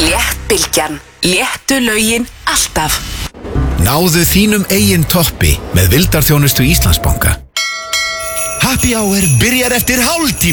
Léttbylgjan. Léttu lögin alltaf. Náðu þínum eigin toppi með vildarþjónustu Íslandsbanka. Happy Hour byrjar eftir hálftíma.